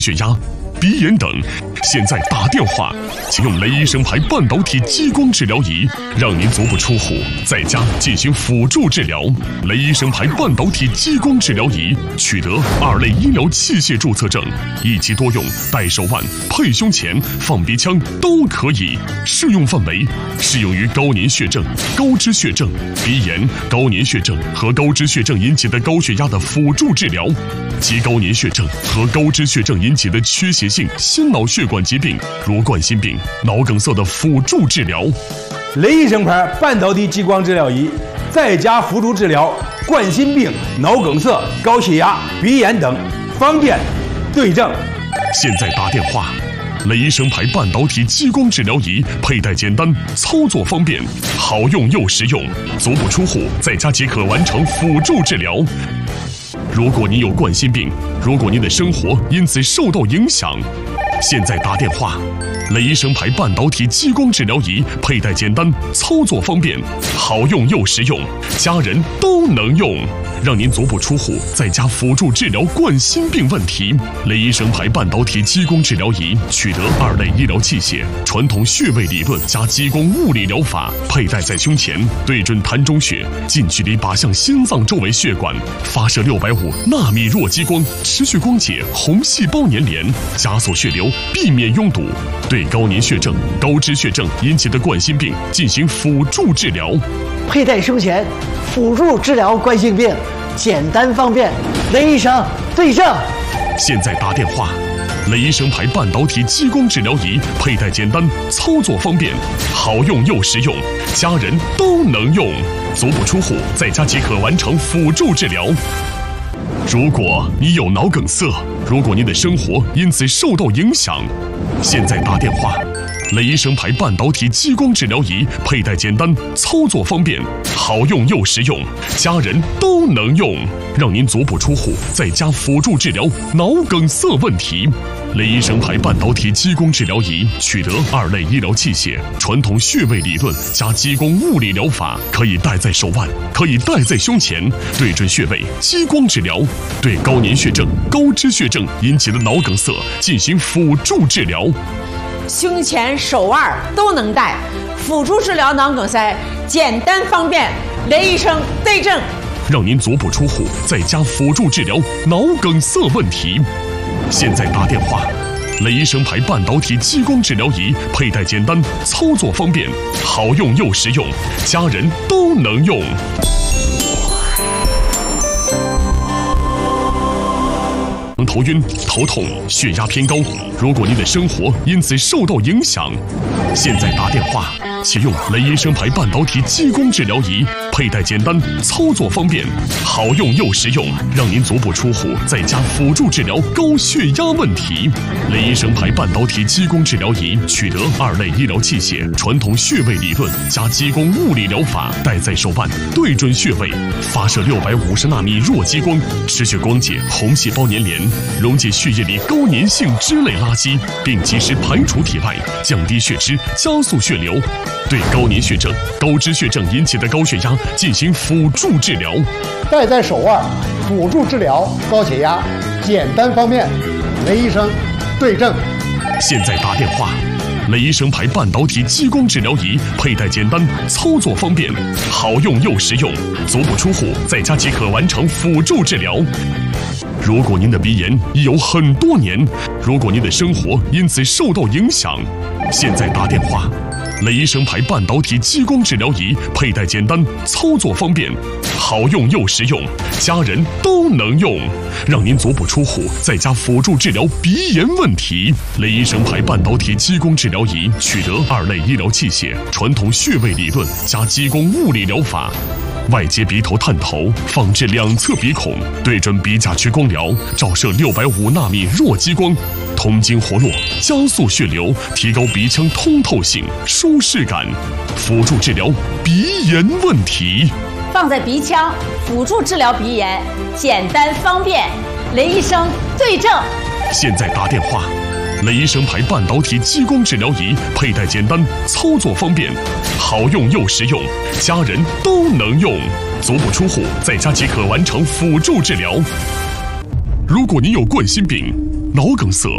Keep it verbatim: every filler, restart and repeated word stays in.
血压、鼻炎等，现在打电话，请用雷医生牌半导体激光治疗仪，让您足不出户，在家进行辅助治疗。雷医生牌半导体激光治疗仪取得二类医疗器械注册证，一机多用，戴手腕、配胸前、放鼻腔都可以。适用范围适用于高粘血症、高脂血症、鼻炎、高粘血症和高脂血症引起的高血压的辅助治疗，及高粘血症和高脂血症引起的缺血性心脑血管疾病，如冠心病、脑梗塞的辅助治疗。 雷医生牌半导体激光治疗仪，在家辅助治疗冠心病、脑梗塞、高血压、鼻炎等，方便对症。 现在打电话。雷医生牌半导体激光治疗仪佩戴简单，操作方便，好用又实用，足不出户，在家即可完成辅助治疗。如果您有冠心病，如果您的生活因此受到影响，现在打电话。雷医生牌半导体激光治疗仪佩戴简单，操作方便，好用又实用，家人都能用，让您足不出户，在家辅助治疗冠心病问题。雷医生牌半导体激光治疗仪取得二类医疗器械，传统穴位理论加激光物理疗法，佩戴在胸前，对准膻中穴，近距离靶向心脏周围血管，发射六百五纳米弱激光，持续光解红细胞粘连，加速血流，避免拥堵，对高粘血症、高脂血症引起的冠心病进行辅助治疗。 佩戴胸前，辅助治疗冠心病，简单方便，雷医生对症。 现在打电话。雷医生牌半导体激光治疗仪佩戴简单，操作方便，好用又实用，家人都能用，足不出户，在家即可完成辅助治疗。如果你有脑梗塞，如果您的生活因此受到影响，现在打电话。雷医生牌半导体激光治疗仪佩戴简单，操作方便，好用又实用，家人都能用，让您足不出户，在家辅助治疗脑梗塞问题。雷医生牌半导体激光治疗仪取得二类医疗器械，传统穴位理论加激光物理疗法，可以戴在手腕，可以戴在胸前，对准穴位激光治疗，对高粘血症、高脂血症引起的脑梗塞进行辅助治疗。 胸前、手腕都能戴，辅助治疗脑梗塞，简单方便，雷医生对症， 让您足不出户，在家辅助治疗脑梗塞问题。现在打电话。雷医生牌半导体激光治疗仪佩戴简单，操作方便，好用又实用，家人都能用。头晕、头痛、血压偏高，如果您的生活因此受到影响，现在打电话，启用雷医生牌半导体激光治疗仪，佩戴简单，操作方便，好用又实用，让您足不出户，在家辅助治疗高血压问题。雷医生牌半导体激光治疗仪取得二类医疗器械，传统穴位理论加激光物理疗法，戴在手腕，对准穴位，发射六百五十纳米弱激光，持续光解红细胞粘连，溶解血液里高粘性脂类垃圾，并及时排除体外，降低血脂，加速血流，对高粘血症、高脂血症引起的高血压进行辅助治疗。 戴在手腕，辅助治疗高血压，简单方便，雷医生对症。 现在打电话。雷医生牌半导体激光治疗仪佩戴简单，操作方便，好用又实用，足不出户，在家即可完成辅助治疗。如果您的鼻炎已有很多年，如果您的生活因此受到影响，现在打电话。雷医生牌半导体激光治疗仪佩戴简单，操作方便，好用又实用，家人都能用，让您足不出户，在家辅助治疗鼻炎问题。雷医生牌半导体激光治疗仪取得二类医疗器械，传统穴位理论加激光物理疗法，外接鼻头探头，放置两侧鼻孔，对准鼻甲区光疗，照射六百五纳米弱激光，通经活络，加速血流，提高鼻腔通透性、舒适感，辅助治疗鼻炎问题。 放在鼻腔，辅助治疗鼻炎，简单方便，雷医生对症。 现在打电话。雷医生牌半导体激光治疗仪佩戴简单，操作方便，好用又实用，家人都能用，足不出户，在家即可完成辅助治疗。如果您有冠心病、脑梗塞、